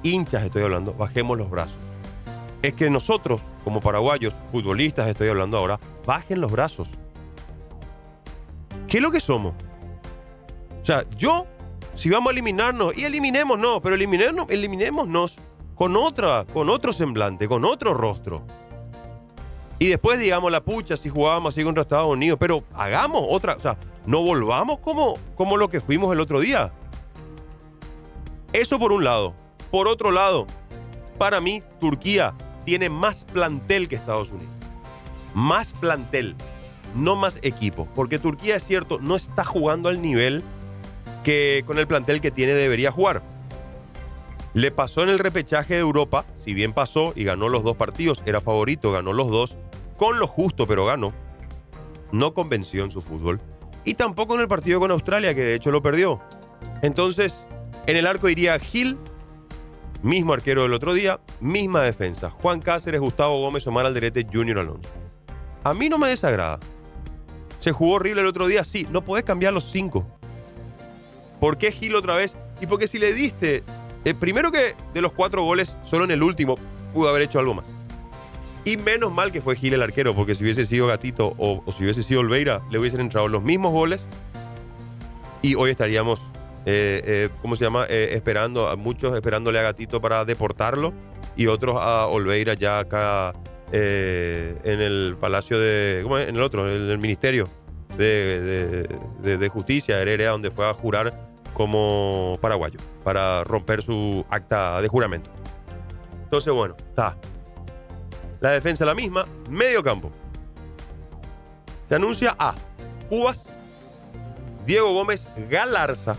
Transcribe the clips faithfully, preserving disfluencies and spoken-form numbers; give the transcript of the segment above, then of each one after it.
hinchas estoy hablando, bajemos los brazos. Es que nosotros, como paraguayos, futbolistas estoy hablando ahora, bajen los brazos. ¿Qué es lo que somos? O sea, yo, si vamos a eliminarnos, y eliminémonos, pero eliminémonos, eliminémonos con otra, con otro semblante, con otro rostro. Y después digamos la pucha si jugábamos así contra Estados Unidos, pero hagamos otra, o sea, no volvamos como, como lo que fuimos el otro día. Eso por un lado. Por otro lado, para mí, Turquía tiene más plantel que Estados Unidos. Más plantel, no más equipo. Porque Turquía, es cierto, no está jugando al nivel que con el plantel que tiene debería jugar. Le pasó en el repechaje de Europa, si bien pasó y ganó los dos partidos, era favorito, ganó los dos, con lo justo, pero ganó. No convenció en su fútbol. Y tampoco en el partido con Australia, que de hecho lo perdió. Entonces, en el arco iría Gil, mismo arquero del otro día, misma defensa. Juan Cáceres, Gustavo Gómez, Omar Alderete, Junior Alonso. A mí no me desagrada. Se jugó horrible el otro día, sí, no podés cambiar los cinco. ¿Por qué Gil otra vez? Y porque si le diste... Eh, primero que de los cuatro goles, solo en el último pudo haber hecho algo más. Y menos mal que fue Gil el arquero, porque si hubiese sido Gatito o, o si hubiese sido Olveira, le hubiesen entrado los mismos goles y hoy estaríamos, eh, eh, ¿cómo se llama? Eh, esperando, a muchos esperándole a Gatito para deportarlo y otros a Olveira ya acá eh, en el Palacio de... ¿Cómo es? En el otro, en el Ministerio de, de, de, de Justicia, Herrera, donde fue a jurar como paraguayo para romper su acta de juramento. Entonces, bueno, está. La defensa la misma, medio campo. Se anuncia a Cubas, Diego Gómez, Galarza,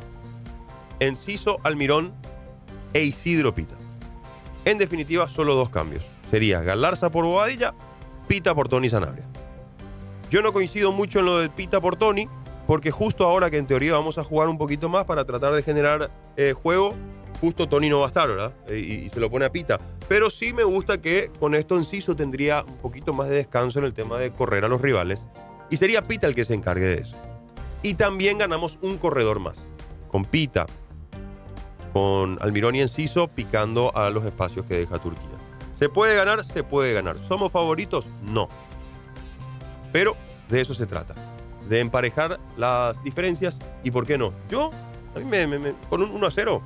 Enciso, Almirón e Isidro Pita. En definitiva, solo dos cambios. Sería Galarza por Bobadilla, Pita por Tony Sanabria. Yo no coincido mucho en lo de Pita por Tony, porque justo ahora que en teoría vamos a jugar un poquito más para tratar de generar eh, juego, justo Tony no va a estar, ¿verdad? Eh, y, y se lo pone a Pita. Pero sí me gusta que con esto Enciso tendría un poquito más de descanso en el tema de correr a los rivales. Y sería Pita el que se encargue de eso. Y también ganamos un corredor más. Con Pita, con Almirón y Enciso picando a los espacios que deja Turquía. ¿Se puede ganar? Se puede ganar. ¿Somos favoritos? No. Pero de eso se trata. De emparejar las diferencias y por qué no. Yo, a mí me, me, me, con un uno a cero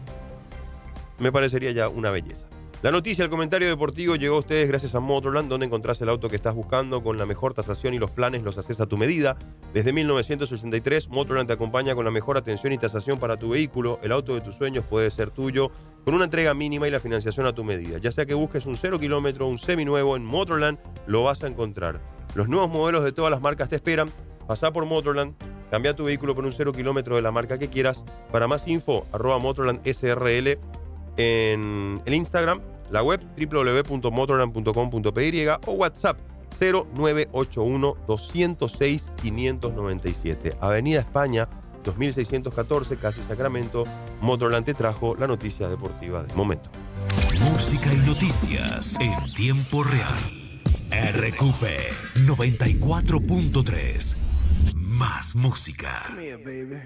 me parecería ya una belleza. La noticia, el comentario deportivo llegó a ustedes gracias a Motorland, donde encontrás el auto que estás buscando con la mejor tasación y los planes los haces a tu medida. Desde mil novecientos ochenta y tres, Motorland te acompaña con la mejor atención y tasación para tu vehículo. El auto de tus sueños puede ser tuyo con una entrega mínima y la financiación a tu medida. Ya sea que busques un cero kilómetro o un seminuevo, en Motorland lo vas a encontrar. Los nuevos modelos de todas las marcas te esperan. Pasá por Motorland, cambia tu vehículo por un cero kilómetro de la marca que quieras. Para más info, arroba Motorland S R L en el Instagram, la web doble u doble u doble u punto motorland punto com punto p y o WhatsApp cero nueve ocho uno, dos cero seis, cinco nueve siete. Avenida España, dos mil seiscientos catorce, casi Sacramento. Motorland te trajo la noticia deportiva del momento. Música y noticias en tiempo real. R Q P noventa y cuatro punto tres. Más música. Come here, baby.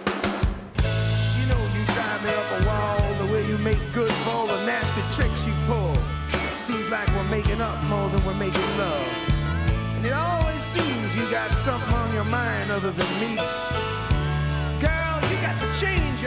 You know you drive me up a wall the way you make good for all the nasty tricks you pull. Seems like we're making up more than we're making love. And it always seems you got something on your mind other than me. Girl, you got to change your